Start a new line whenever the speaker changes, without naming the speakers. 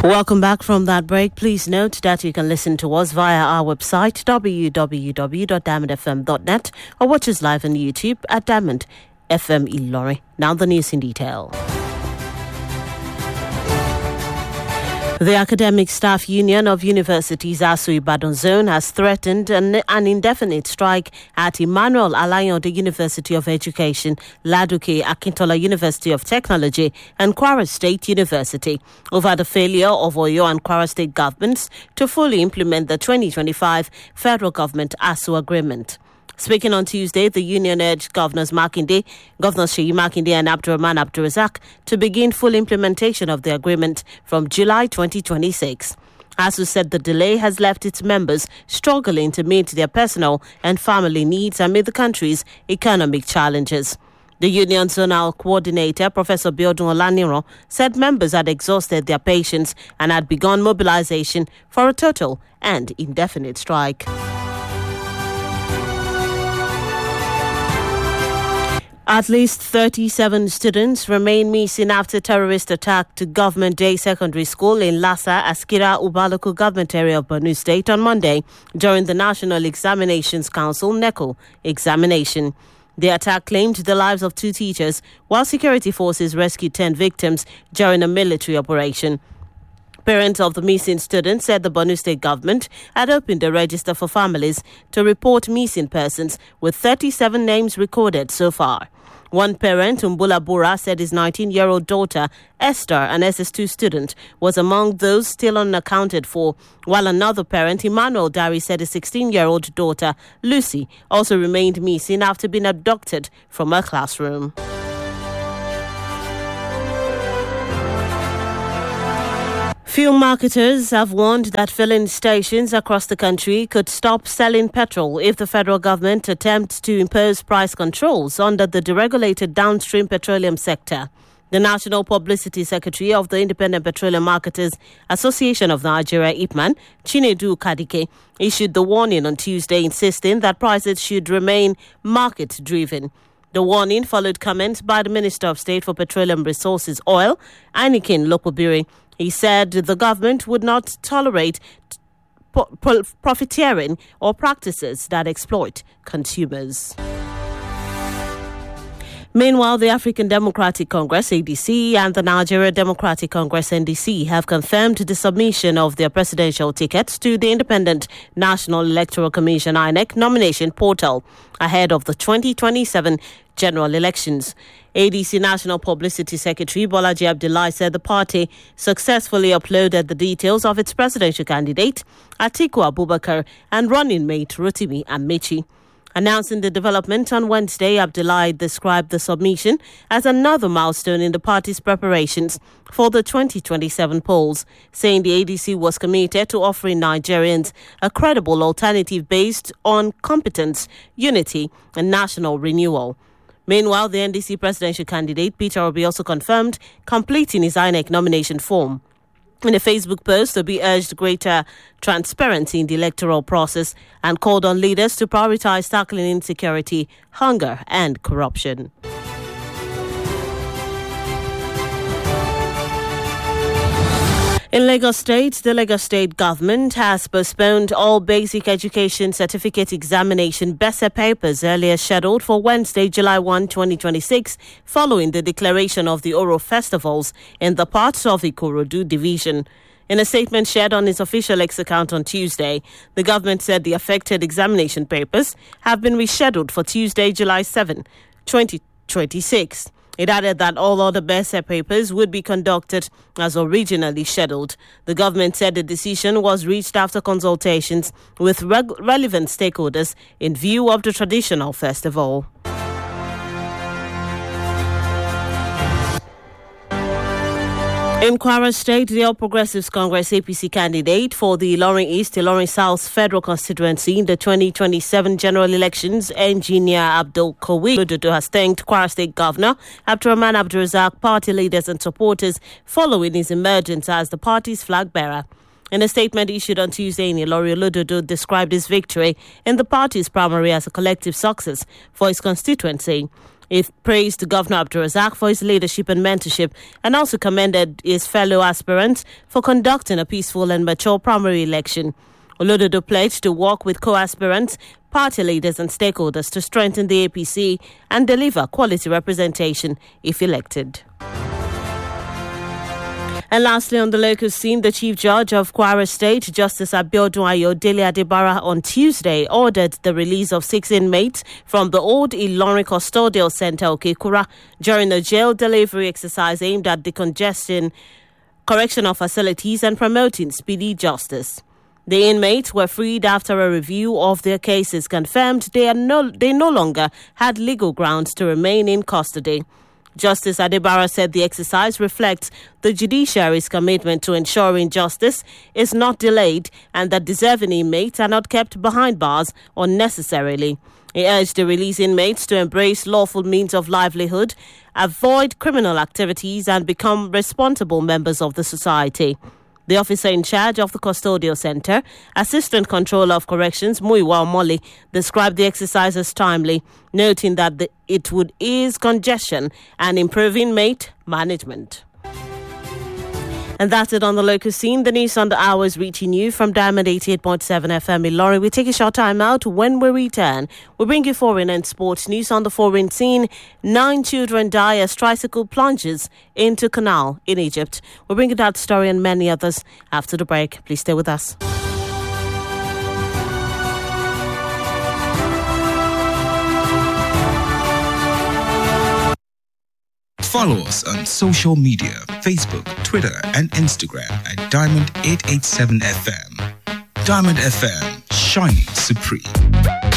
Welcome back from that break. Please note that you can listen to us via our website www.diamondfm.net or watch us live on YouTube at Diamond FM Ilorin. Now the news in detail. The Academic Staff Union of Universities ASU Ibadan Zone has threatened an indefinite strike at Emmanuel Alayande University of Education, Ladoke Akintola University of Technology and Kwara State University over the failure of Oyo and Kwara State governments to fully implement the 2025 federal government ASU agreement. Speaking on Tuesday, the union urged Governors Seyi Makinde and Abdurrahman Abdurrazak to begin full implementation of the agreement from July 2026. ASU said the delay has left its members struggling to meet their personal and family needs amid the country's economic challenges. The union zonal coordinator, Professor Biodun Olaniro, said members had exhausted their patience and had begun mobilization for a total and indefinite strike. At least 37 students remain missing after terrorist attack to Government Day Secondary School in Lassa, Askira, Ubaloku Government Area of Borno State on Monday during the National Examinations Council (NECO) examination. The attack claimed the lives of 2 teachers, while security forces rescued 10 victims during a military operation. Parents of the missing students said the Borno State government had opened a register for families to report missing persons, with 37 names recorded so far. One parent, Umbula Bura, said his 19-year-old daughter, Esther, an SS2 student, was among those still unaccounted for, while another parent, Emmanuel Dari, said his 16-year-old daughter, Lucy, also remained missing after being abducted from her classroom. Fuel marketers have warned that filling stations across the country could stop selling petrol if the federal government attempts to impose price controls under the deregulated downstream petroleum sector. The National Publicity Secretary of the Independent Petroleum Marketers Association of Nigeria, IPMAN, Chinedu Kadike, issued the warning on Tuesday, insisting that prices should remain market-driven. The warning followed comments by the Minister of State for Petroleum Resources Oil, Anikin Lokobiri. He said the government would not tolerate profiteering or practices that exploit consumers. Meanwhile, the African Democratic Congress, ADC, and the Nigeria Democratic Congress, NDC, have confirmed the submission of their presidential tickets to the Independent National Electoral Commission, INEC, nomination portal ahead of the 2027 general elections. ADC National Publicity Secretary Bolaji Abdullahi said the party successfully uploaded the details of its presidential candidate, Atiku Abubakar, and running mate Rotimi Amechi. Announcing the development on Wednesday, Abdullahi described the submission as another milestone in the party's preparations for the 2027 polls, saying the ADC was committed to offering Nigerians a credible alternative based on competence, unity, and national renewal. Meanwhile, the NDC presidential candidate, Peter Obi, also confirmed completing his INEC nomination form. In a Facebook post, Obi urged greater transparency in the electoral process and called on leaders to prioritize tackling insecurity, hunger, and corruption. In Lagos State, the Lagos State government has postponed all basic education certificate examination BESE papers earlier scheduled for Wednesday, July 1, 2026, following the declaration of the Oro festivals in the parts of Ikorodu division. In a statement shared on its official X account on Tuesday, the government said the affected examination papers have been rescheduled for Tuesday, July 7, 2026. It added that all other BESE papers would be conducted as originally scheduled. The government said the decision was reached after consultations with relevant stakeholders in view of the traditional festival. In Kwara State, the All Progressives Congress APC candidate for the Ilorin East, Ilorin South Federal Constituency in the 2027 general elections, Engineer Abdul Kawi Ododo, has thanked Kwara State Governor Abdurrahman Abdurrazak, party leaders and supporters following his emergence as the party's flag bearer. In a statement issued on Tuesday in Ilorin, Olododo described his victory in the party's primary as a collective success for his constituency. He praised Governor Abdulrazak for his leadership and mentorship and also commended his fellow aspirants for conducting a peaceful and mature primary election. Olododo pledged to work with co-aspirants, party leaders and stakeholders to strengthen the APC and deliver quality representation if elected. And lastly, on the local scene, the Chief Judge of Kwara State, Justice Abiodun Ayodele Adebara, on Tuesday ordered the release of 6 inmates from the old Ilorin Custodial Center, Okekura, during a jail delivery exercise aimed at decongesting correctional facilities and promoting speedy justice. The inmates were freed after a review of their cases confirmed they no longer had legal grounds to remain in custody. Justice Adebara said the exercise reflects the judiciary's commitment to ensuring justice is not delayed and that deserving inmates are not kept behind bars unnecessarily. He urged the released inmates to embrace lawful means of livelihood, avoid criminal activities and become responsible members of the society. The officer in charge of the custodial center, Assistant Controller of Corrections Muiwa Omoli, described the exercise as timely, noting that it would ease congestion and improve inmate management. And that's it on the local scene. The news on the hour is reaching you from Diamond 88.7 FM in Lorry. We take a short time out. When we return, we'll bring you foreign and sports news on the foreign scene. 9 children die as tricycle plunges into canal in Egypt. We'll bring you that story and many others after the break. Please stay with us.
Follow us on social media, Facebook, Twitter, and Instagram at Diamond 887 FM. Diamond FM, shining supreme.